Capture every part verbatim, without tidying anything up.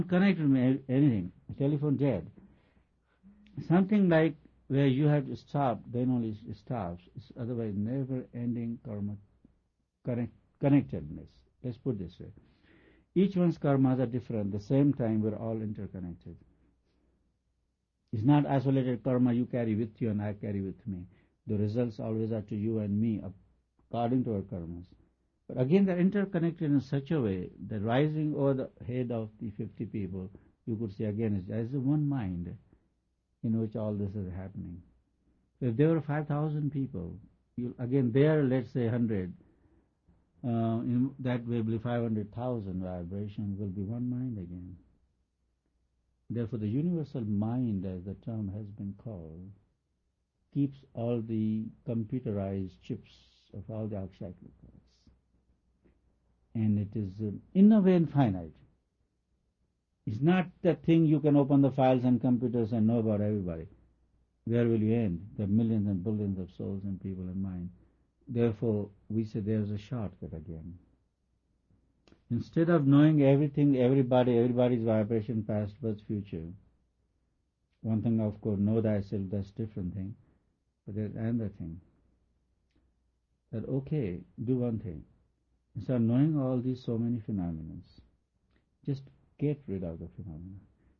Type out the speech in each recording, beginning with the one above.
connected with anything. Telephone dead. Something like where you have to stop, then only it stops. It's otherwise never-ending karma connect, connectedness. Let's put it this way. Each one's karmas are different. At the same time, we're all interconnected. It's not isolated karma you carry with you and I carry with me. The results always are to you and me according to our karmas. But again, they're interconnected in such a way that rising over the head of the fifty people, you could say again, is as one mind in which all this is happening. So if there were five thousand people, you, again there, let's say one hundred, uh, in that way will be five hundred thousand vibrations will be one mind again. Therefore, the universal mind, as the term has been called, keeps all the computerized chips of all the Akshayaklikas. And it is uh, in a way infinite. It's not that thing you can open the files and computers and know about everybody. Where will you end? There are millions and billions of souls and people in mind. Therefore, we say there's a shortcut again. Instead of knowing everything, everybody, everybody's vibration, past, birth, future, one thing, of course, know thyself, that's different thing. But there's another thing. That, okay, do one thing. Instead of knowing all these so many phenomena, just get rid of the phenomena.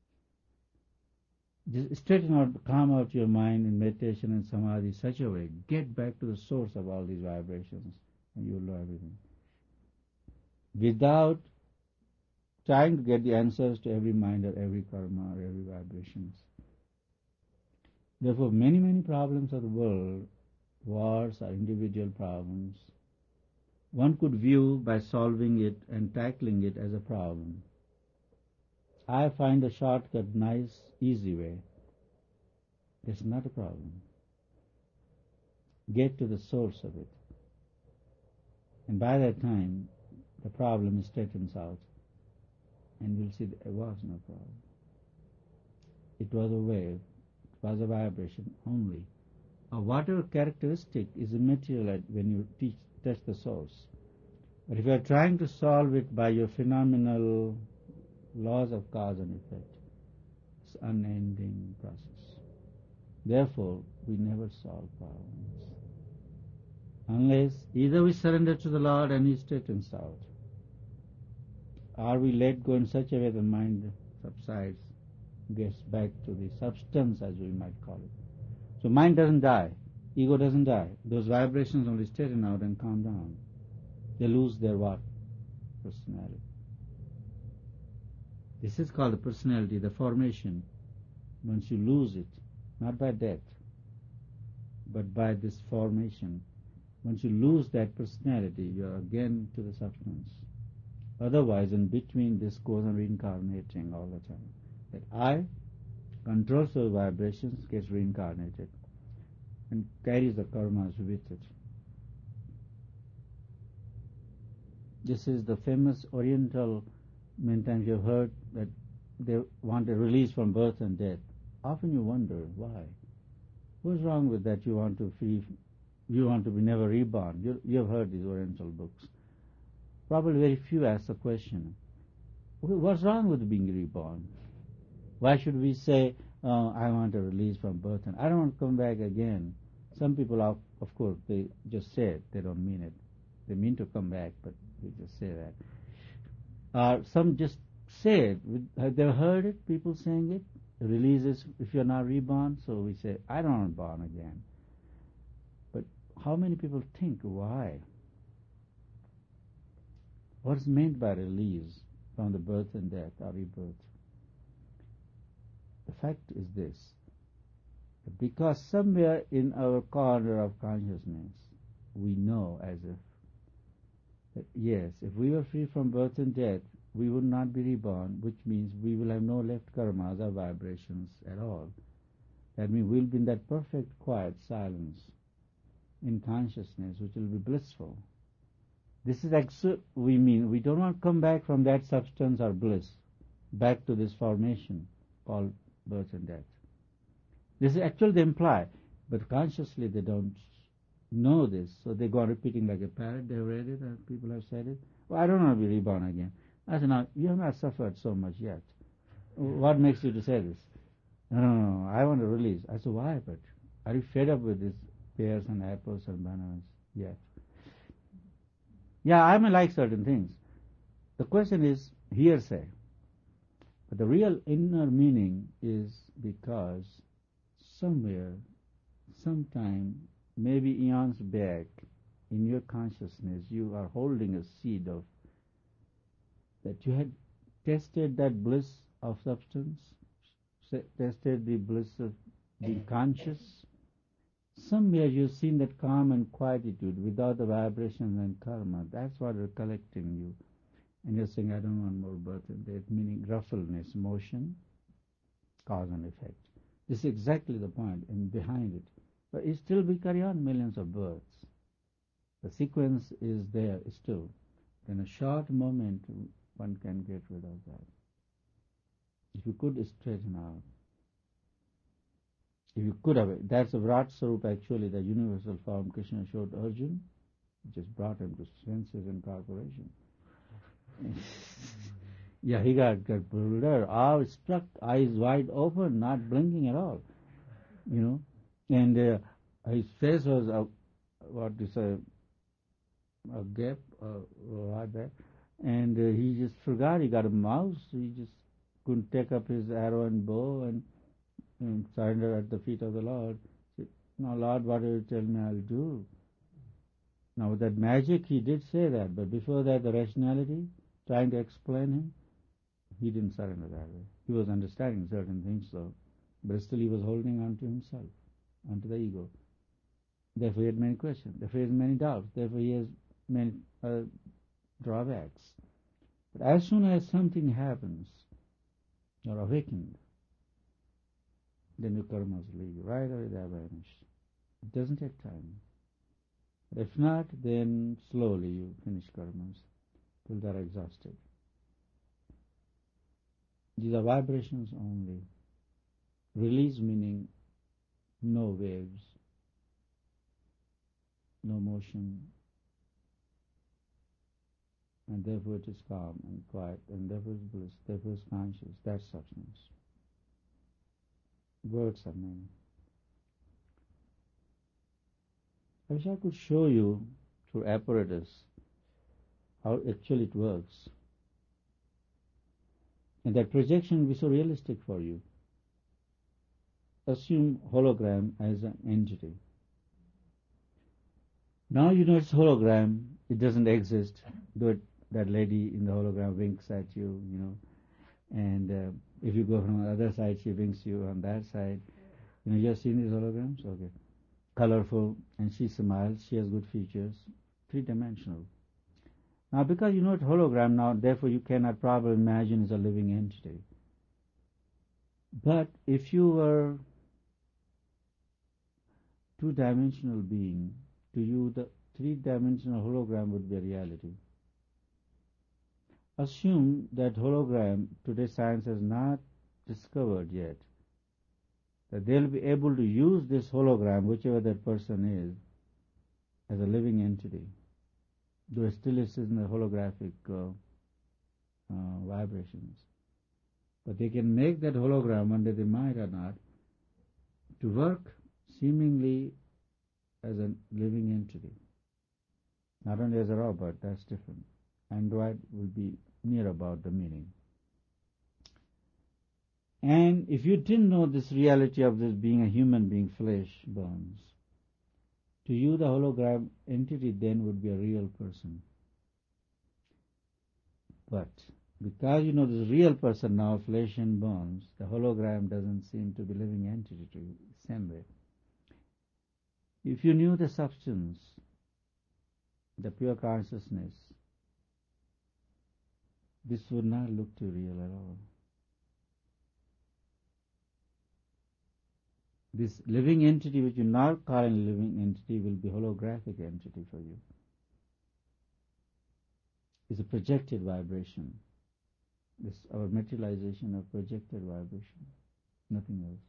Just straighten out, calm out your mind in meditation and samadhi such a way. Get back to the source of all these vibrations and you'll know everything. Without trying to get the answers to every mind or every karma or every vibrations. Therefore, many, many problems of the world, wars are individual problems, one could view by solving it and tackling it as a problem. I find a shortcut, nice, easy way. It's not a problem. Get to the source of it. And by that time, the problem straightens out. And you'll see there was no problem. It was a wave. It was a vibration only. Or whatever characteristic is immaterial when you teach, touch the source. But if you are trying to solve it by your phenomenal laws of cause and effect, it's an unending process. Therefore, we never solve problems. Unless either we surrender to the Lord and He straightens out, or we let go in such a way the mind subsides, gets back to the substance, as we might call it. So mind doesn't die, ego doesn't die. Those vibrations only straighten out and calm down. They lose their what? Personality. This is called the personality, the formation. Once you lose it, not by death, but by this formation, once you lose that personality, you are again to the substance. Otherwise, in between, this goes on reincarnating all the time. That I controls those vibrations, gets reincarnated, and carries the karmas with it. This is the famous Oriental, many times you have heard that they want a release from birth and death. Often you wonder, why? What's wrong with that? You want to free, you want to be never reborn. You, you have heard these Oriental books. Probably very few ask the question, what's wrong with being reborn? Why should we say, oh, I want a release from birth and I don't want to come back again? Some people, are, of course, they just say it, they don't mean it. They mean to come back, but they just say that. Uh, some just say it. Have they heard it, people saying it? Releases if you're not reborn, so we say, I don't want to born again. But how many people think, why? What is meant by release from the birth and death or rebirth? The fact is this, because somewhere in our corner of consciousness, we know as if, that yes, if we were free from birth and death, we would not be reborn, which means we will have no left karmas or vibrations at all. That means we'll be in that perfect quiet silence in consciousness, which will be blissful. This is actually, we mean, we don't want to come back from that substance or bliss, back to this formation called birth and death. This is actually they imply, but consciously they don't know this, so they go on repeating like a parrot. They have read it, and people have said it. Well, I don't want to be reborn again. I said, now, you have not suffered so much yet. what makes you to say this? No, no, no, I want to release. I said, why? But are you fed up with these pears and apples and bananas? Yes. Yeah, I may like certain things. The question is hearsay. But the real inner meaning is because somewhere, sometime, maybe eons back, in your consciousness, you are holding a seed of that you had tested that bliss of substance, tested the bliss of being conscious. Somewhere you've seen that calm and quietude without the vibrations and karma. That's what is collecting you. And you're saying, I don't want more birth and death, meaning ruffledness, motion, cause and effect. This is exactly the point and behind it. But it still will carry on millions of births. The sequence is there still. In a short moment, one can get rid of that. If you could straighten out, if you could have it, that's a Vrat Sarup actually, the universal form Krishna showed Arjun, just brought him to senses and corporation. Yeah, he got, got bewildered, awe struck, eyes wide open, not blinking at all, you know. And uh, his face was, a, what you say, a gap, uh, right there. And uh, he just forgot, he got a mouse, he just couldn't take up his arrow and bow and, and surrender at the feet of the Lord. He said, now Lord, what do you tell me I'll do? Now with that magic he did say that, but before that the rationality, trying to explain him, he didn't surrender that way. He was understanding certain things though, but still he was holding on to himself, onto the ego. Therefore he had many questions, therefore he has many doubts, therefore he has many uh, drawbacks. But as soon as something happens, you're awakened, then your karmas leave you. Right away they are vanished. It doesn't take time. But if not, then slowly you finish karmas till they are exhausted. These are vibrations only. Release meaning no waves, no motion, and therefore it is calm and quiet, and therefore it's bliss, therefore it's conscious, that's substance. Words are many. I wish I could show you through apparatus how actually it works. And that projection will be so realistic for you. Assume hologram as an entity. Now you know it's hologram, it doesn't exist, though it, that lady in the hologram winks at you, you know, and uh, if you go from the other side, she winks you on that side. You know, you have seen these holograms? Okay. Colorful, and she smiles, she has good features, three-dimensional. Now because you know it's hologram now, therefore you cannot probably imagine it's a living entity. But if you were two-dimensional being, to you the three-dimensional hologram would be a reality. Assume that hologram, today science has not discovered yet, that they'll be able to use this hologram, whichever that person is, as a living entity, though it still is in the holographic uh, uh, vibrations. But they can make that hologram, whether they might or not, to work seemingly as a living entity. Not only as a robot, that's different. Android will be near about the meaning. And if you didn't know this reality of this being a human being, flesh, bones, to you the hologram entity then would be a real person. But because you know this real person now, flesh and bones, the hologram doesn't seem to be living entity to you, same way. If you knew the substance, the pure consciousness, this would not look too real at all. This living entity, which you now call a living entity, will be holographic entity for you. It's a projected vibration. This our materialization of projected vibration, nothing else.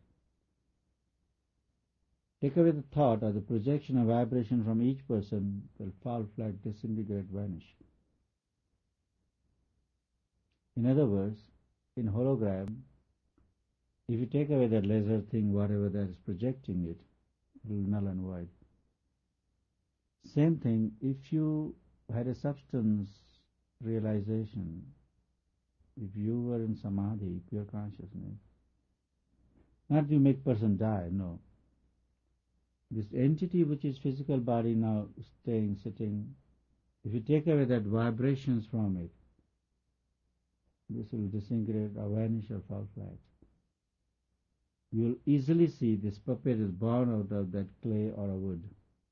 Take away the thought or the projection of vibration from each person, will fall flat, disintegrate, vanish. In other words, in hologram, If you take away that laser thing, whatever that is projecting it, it will null and void. Same thing, if you had a substance realization, if you were in samadhi, pure consciousness, not you make person die, no. This entity which is physical body now staying, sitting, if you take away that vibrations from it, this will disintegrate or vanish or fall flat. You will easily see this puppet is born out of that clay or a wood.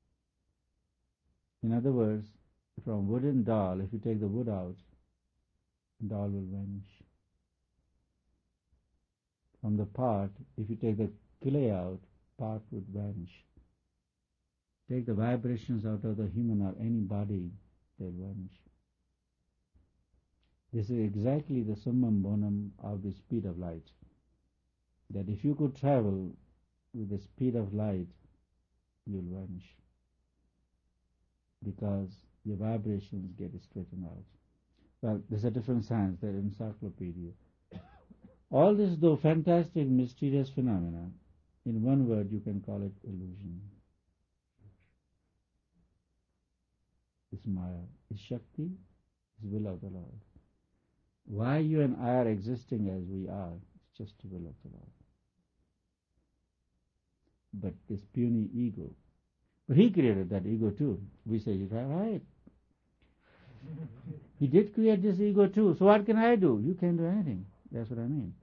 In other words, from wooden doll, if you take the wood out, doll will vanish. From the pot, if you take the clay out, pot would vanish. Take the vibrations out of the human or any body, they'll vanish. This is exactly the summum bonum of the speed of light. That if you could travel with the speed of light, you'll vanish. Because your vibrations get straightened out. Well, there's a different science, the encyclopedia. All this, though fantastic, mysterious phenomena, in one word you can call it illusion. It's Maya, it's Shakti, it's will of the Lord. Why you and I are existing as we are, it's just the will of the Lord. But this puny ego, but he created that ego too. We say, you're right. He did create this ego too, so what can I do? You can't do anything. That's what I mean.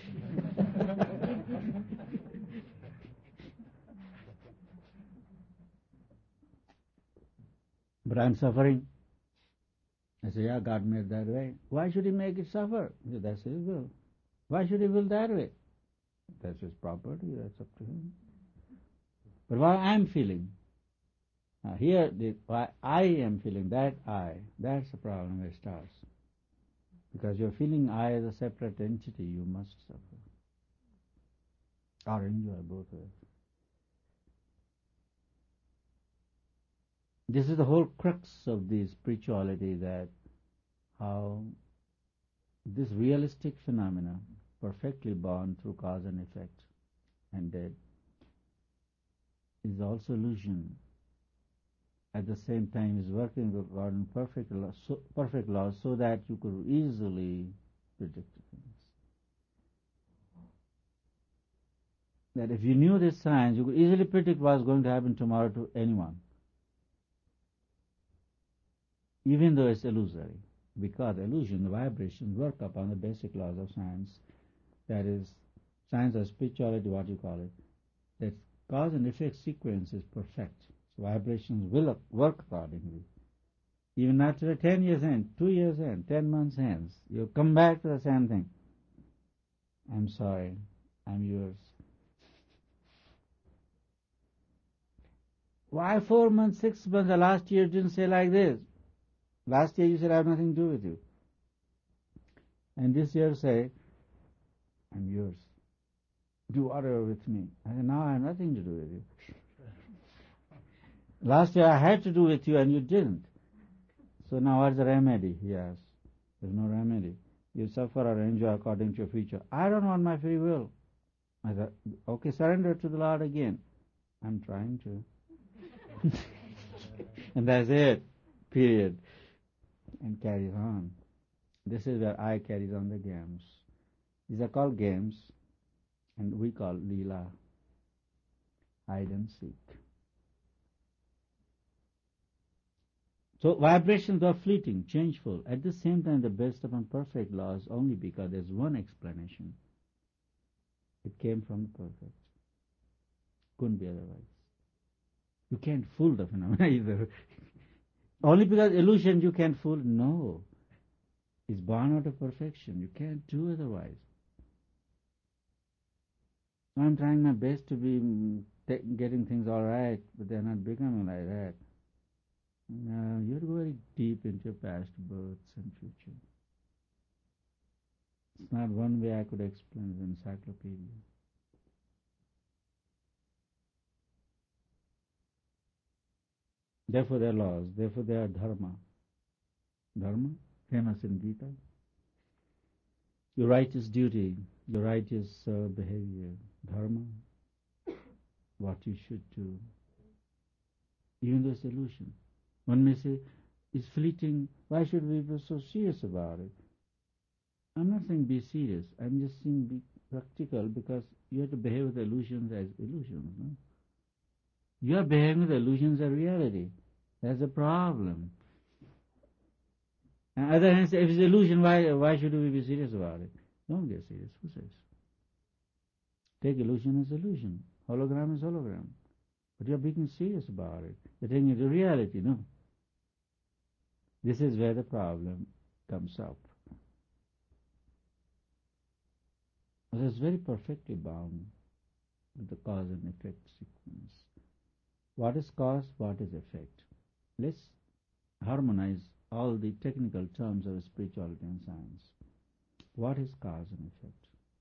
But I'm suffering. I say, yeah, God made that way. Why should He make it suffer? I say, that's His will. Why should He will that way? That's His property, that's up to Him. But why I'm feeling? Now here, the, why I am feeling, that I, that's the problem where it starts. Because you're feeling I as a separate entity, you must suffer. Or enjoy both ways. This is the whole crux of the spirituality, that how this realistic phenomena, perfectly born through cause and effect and dead, is also illusion. At the same time is working according to perfect law, so, perfect law, so that you could easily predict things. That if you knew this science, you could easily predict what's going to happen tomorrow to anyone. Even though it's illusory. Because illusion, the vibrations work upon the basic laws of science. That is, science of spirituality, what you call it. That cause and effect sequence is perfect. So vibrations will work accordingly. Even after ten years hence, two years hence, ten months hence, you come back to the same thing. I'm sorry, I'm yours. Why four months, six months, the last year didn't say like this? Last year you said I have nothing to do with you. And this year say, I'm yours. Do whatever with me. I said, now I have nothing to do with you. Last year I had to do with you and you didn't. So now what's the remedy? He asked. There's no remedy. You suffer or enjoy according to your future. I don't want my free will. I said, okay, surrender to the Lord again. I'm trying to. And that's it. Period. And carries on. This is where I carries on the games. These are called games, and we call Leela, hide and seek. So vibrations are fleeting, changeful. At the same time, they're based upon perfect laws only because there's one explanation. It came from the perfect. Couldn't be otherwise. You can't fool the phenomena either. Only because illusion you can't fool. No. It's born out of perfection. You can't do otherwise. I'm trying my best to be getting things all right, but they're not becoming like that. No, you have to go very deep into your past births and future. It's not one way I could explain the encyclopedia. Therefore there are laws, therefore there are dharma. Dharma, famous in Gita. Your righteous duty, your righteous uh, behavior, dharma, what you should do, even though it's illusion. One may say, it's fleeting, why should we be so serious about it? I'm not saying be serious, I'm just saying be practical, because you have to behave with illusions as illusions. No? You are behaving with illusions as reality. That's a problem. On the other hand, if it's illusion, why, why should we be serious about it? Don't get serious. Who says? Take illusion as illusion. Hologram is hologram. But you're being serious about it. You're taking it to reality, no? This is where the problem comes up. It is very perfectly bound with the cause and effect sequence. What is cause? What is effect? Let's harmonize all the technical terms of spirituality and science. What is cause and effect?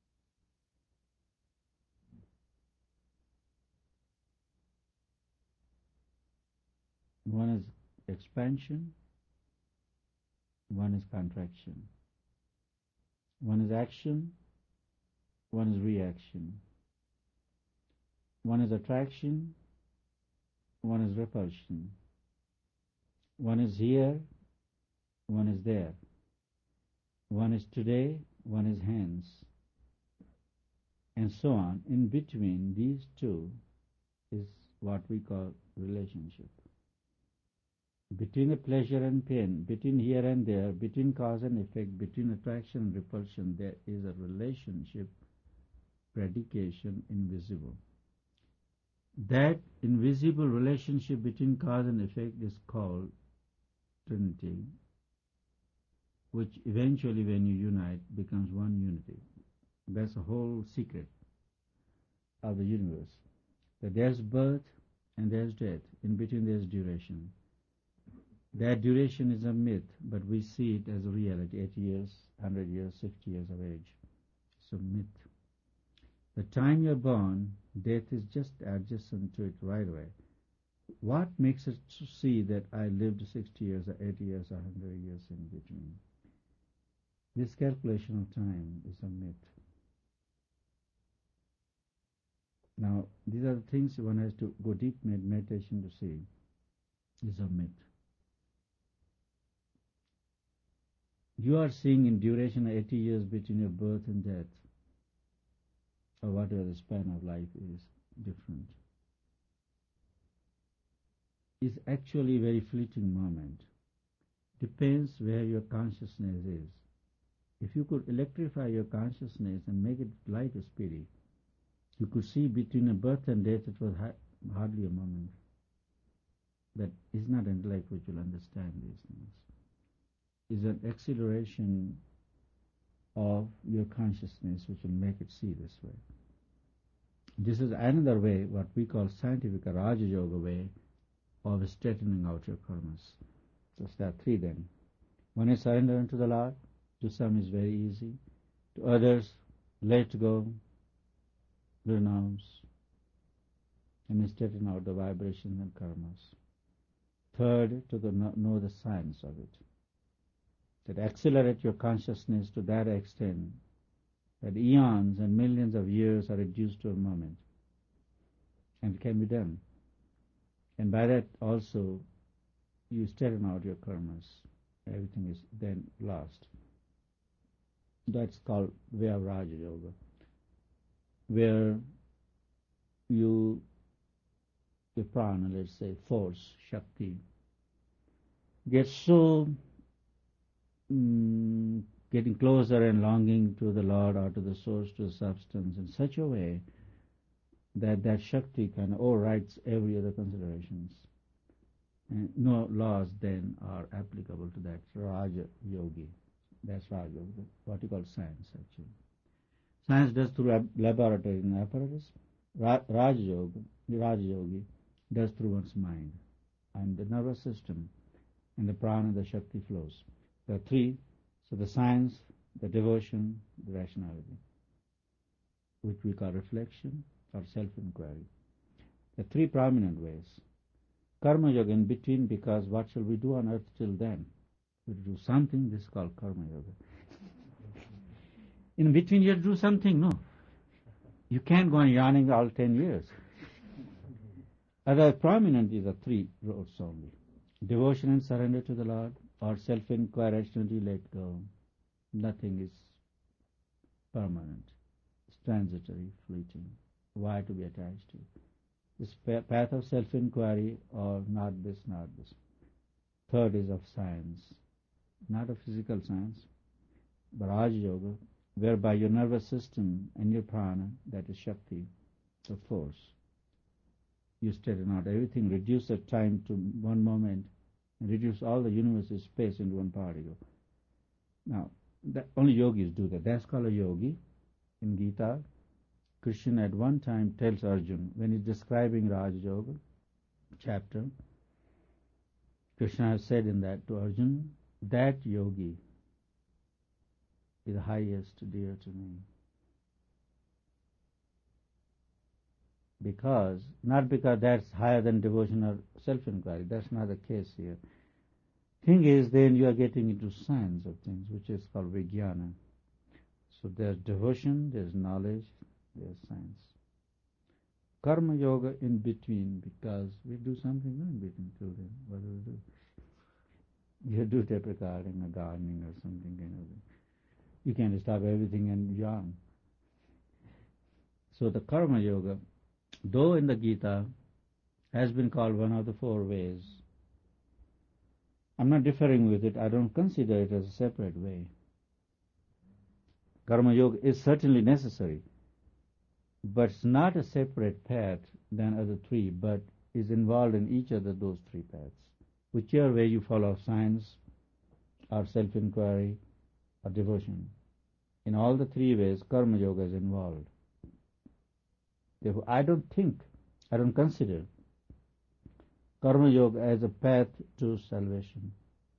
One is expansion, one is contraction. One is action, one is reaction. One is attraction, one is repulsion. One is here, one is there. One is today, one is hence. And so on. In between these two is what we call relationship. Between the pleasure and pain, between here and there, between cause and effect, between attraction and repulsion, there is a relationship, predication, invisible. That invisible relationship between cause and effect is called Trinity, which eventually, when you unite, becomes one unity. That's the whole secret of the universe. That there's birth and there's death. In between there's duration. That duration is a myth, but we see it as a reality. eighty years, one hundred years, sixty years of age. It's a myth. The time you're born, death is just adjacent to it right away. What makes us see that I lived sixty years or eighty years or one hundred years in between? This calculation of time is a myth. Now, these are the things one has to go deep in meditation to see. Is a myth. You are seeing in duration eighty years between your birth and death, or whatever the span of life is, different. Is actually a very fleeting moment. Depends where your consciousness is. If you could electrify your consciousness and make it light or speedy, you could see between a birth and death it was ha- hardly a moment. That is not intellect which will understand these things. Is an acceleration of your consciousness which will make it see this way. This is another way, what we call scientific Raja Yoga way of straightening out your karmas. So there are three then. One is surrender unto the Lord. To some is very easy. To others, let go, renounce, and straighten out the vibrations and karmas. Third, to the, know the science of it. That accelerate your consciousness to that extent that eons and millions of years are reduced to a moment. And it can be done. And by that also you straighten out your karmas. Everything is then lost. That's called way of Raja Yoga, where you, the prana, let's say, force, Shakti, gets so mm, getting closer and longing to the Lord or to the source, to the substance in such a way that that Shakti kind of overrides every other considerations. And no laws then are applicable to that Raja Yogi. That's Raja Yoga, what you call science actually. Science does through laboratory and apparatus. Ra- Raja Yoga, the Raja Yogi does through one's mind and the nervous system and the prana and the Shakti flows. There are three, so the science, the devotion, the rationality, which we call reflection or self-inquiry. There are three prominent ways. Karma Yoga in between, because what shall we do on earth till then? We do something, this is called Karma Yoga. In between you have to do something, no? You can't go on yarning all ten years. Other prominent is the three roads only. Devotion and surrender to the Lord, or self-inquiry, absolutely let go. Nothing is permanent. It's transitory, fleeting. Why to be attached to? This path of self-inquiry, or not this, not this. Third is of science. Not a physical science, but Raj Yoga, whereby your nervous system and your prana, that is Shakti, the force, you straighten out everything, reduce the time to one moment, and reduce all the universe's space into one particle. Now, that, only yogis do that. That's called a yogi. In Gita, Krishna at one time tells Arjuna, when he's describing Raj Yoga chapter, Krishna has said in that to Arjuna, that yogi is the highest dear to me. Because, not because that's higher than devotion or self-inquiry, that's not the case here. Thing is, then you are getting into science of things, which is called Vijnana. So there's devotion, there's knowledge, there's science. Karma yoga in between, because we do something in between children. What do we do? You do tape recording or gardening or something kind of thing. You can't stop everything and yawn. So the karma yoga, though in the Gita, has been called one of the four ways. I'm not differing with it. I don't consider it as a separate way. Karma yoga is certainly necessary, but it's not a separate path than other three, but is involved in each of the, those three paths. Whichever way you follow science, or self-inquiry, or devotion. In all the three ways, karma yoga is involved. Therefore, I don't think, I don't consider karma yoga as a path to salvation.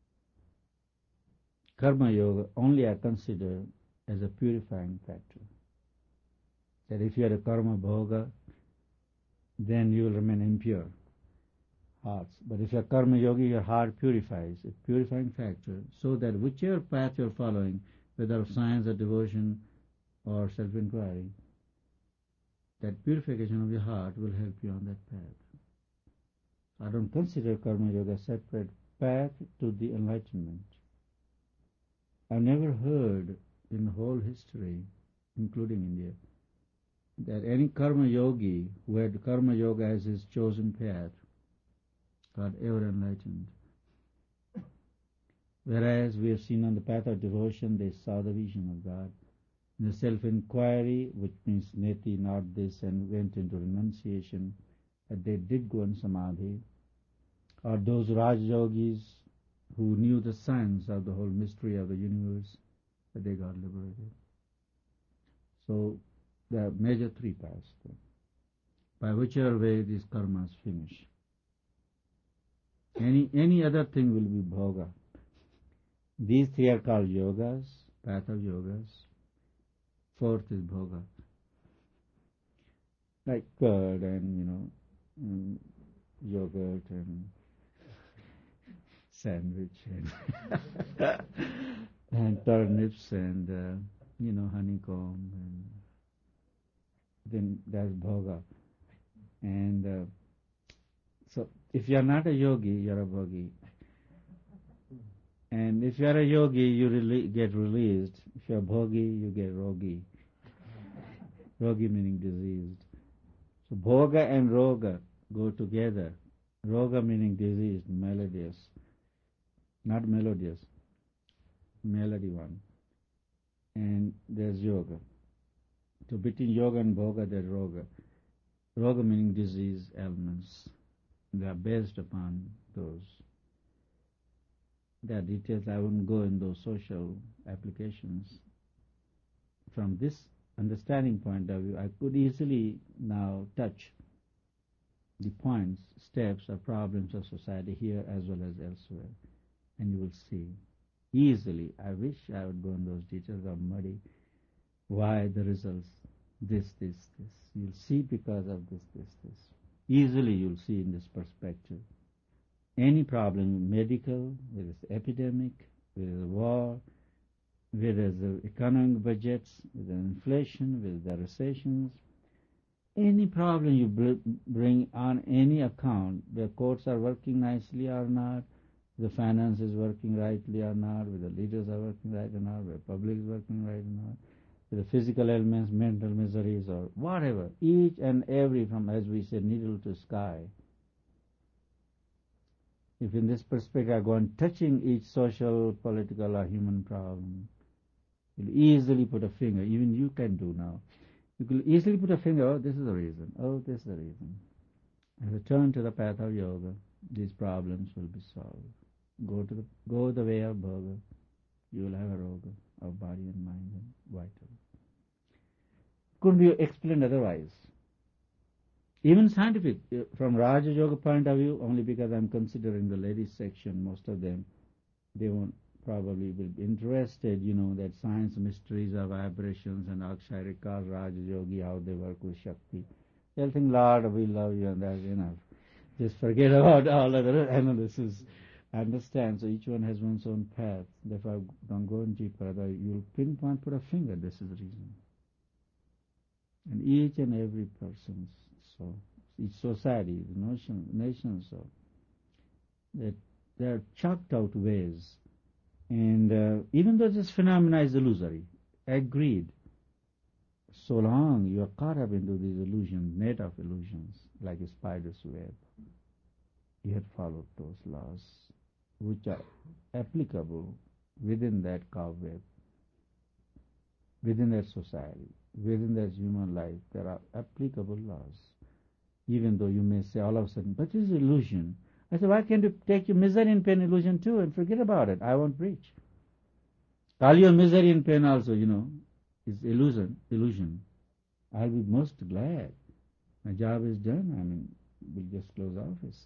Karma yoga only I consider as a purifying factor. That if you are a karma bhoga, then you will remain impure hearts. But if you are karma yogi, your heart purifies, a purifying factor, so that whichever path you are following, whether of science or devotion or self-inquiry, that purification of your heart will help you on that path. I don't consider karma yoga a separate path to the enlightenment. I've never heard in the whole history, including India, that any karma yogi who had karma yoga as his chosen path got ever enlightened. Whereas we have seen on the path of devotion, they saw the vision of God. In the self-inquiry, which means neti, not this, and went into renunciation, that they did go in samadhi. Or those Raj yogis who knew the science of the whole mystery of the universe, that they got liberated. So there are major three paths, then, by whichever way these karmas finish. Any any other thing will be bhoga. These three are called yogas, path of yogas. Fourth is bhoga. Like curd and, you know, and yogurt and sandwich and, and turnips and, uh, you know, honeycomb. And then there's bhoga. And uh, so if you are not a yogi, you are a bhogi. And if you are a yogi, you really get released. If you are bhogi, you get rogi. Rogi meaning diseased. So bhoga and roga go together. Roga meaning diseased, melodious. Not melodious, melody one. And there's yoga. So between yoga and bhoga, there's roga. Roga meaning disease, ailments. They are based upon those. There are details, I wouldn't go in those social applications. From this understanding point of view, I could easily now touch the points, steps, or problems of society here as well as elsewhere. And you will see easily, I wish I would go in those details, are muddy, why the results, this, this, this. You'll see because of this, this, this. Easily you'll see in this perspective. Any problem, medical, whether it's epidemic, whether it's war, with the economic budgets, with the inflation, with the recessions, any problem you br- bring on any account, the courts are working nicely or not, the finance is working rightly or not, whether the leaders are working right or not, whether the public is working right or not, whether the physical ailments, mental miseries, or whatever, each and every, from, as we say, needle to sky. If in this perspective I go on touching each social, political, or human problem, you'll easily put a finger, even you can do now. You can easily put a finger, oh, this is the reason, oh, this is the reason. And return to the path of yoga, these problems will be solved. Go to the go the way of Bhoga, you will have a roga of body and mind and vital. Couldn't be explained otherwise. Even scientific, from Raja Yoga point of view, only because I'm considering the ladies section, most of them, they won't probably will be interested, you know, that science mysteries of vibrations and Aksharika, Raja Yogi, how they work with Shakti. They'll think, Lord, we love you and that's enough. Just forget about all other analysis. Understand, so each one has one's own path. Therefore, don't go in deeper, otherwise you'll pinpoint, put a finger, this is the reason. And each and every person's so, each society, nation, nation, so, that they are chalked out ways. And uh, even though this phenomena is illusory, agreed, so long you are caught up into these illusions, net of illusions, like a spider's web, you had followed those laws which are applicable within that cobweb, within that society, within that human life. There are applicable laws, even though you may say all of a sudden, but this is illusion. I said, why can't you take your misery and pain illusion too and forget about it? I won't preach. All your misery and pain also, you know, is illusion. Illusion. I'll be most glad. My job is done. I mean, we'll just close office.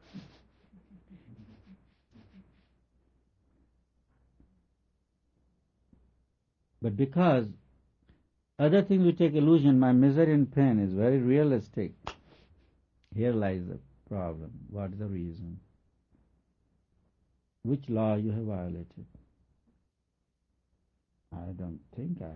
But because other things we take illusion, my misery and pain is very realistic. Here lies the problem. What is the reason? Which law you have violated? I don't think I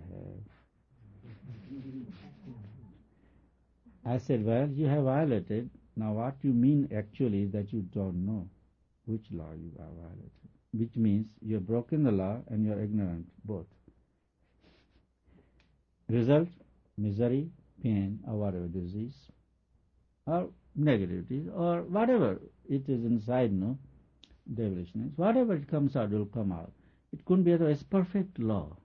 have. I said, well, you have violated. Now what you mean actually is that you don't know which law you have violated. Which means you have broken the law and you are ignorant, both. Result, misery, pain, or whatever disease, or negativity, or whatever it is inside, no, devilishness, whatever it comes out will come out. It couldn't be otherwise. Perfect law.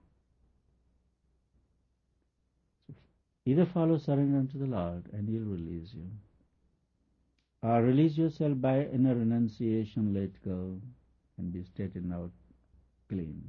Either follow surrender unto the Lord and He'll release you, or release yourself by inner renunciation, let go, and be straightened out clean,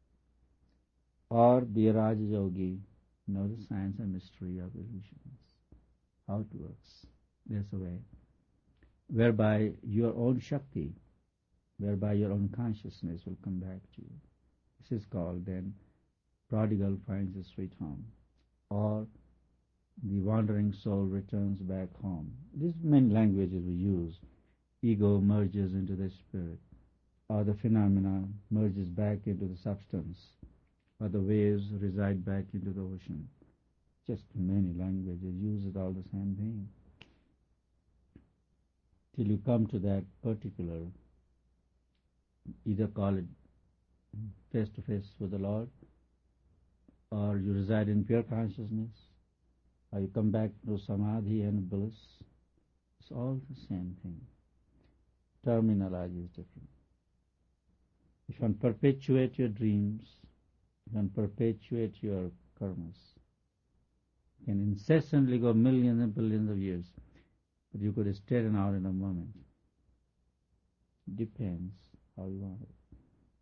or be a Raja Yogi, know the science and mystery of illusions, how it works. There's a way whereby your own Shakti, whereby your own consciousness will come back to you. This is called then prodigal finds a sweet home, or the wandering soul returns back home. These many languages we use. Ego merges into the spirit, or the phenomena merges back into the substance, or the waves reside back into the ocean. Just many languages use it all the same thing. Till you come to that particular, either call it face to face with the Lord, or you reside in pure consciousness, or you come back to samadhi and bliss. It's all the same thing. Terminology is different. If you want to perpetuate your dreams, if you want to perpetuate your karmas, you can incessantly go millions and billions of years, but you could straighten out in a moment. Depends how you want it.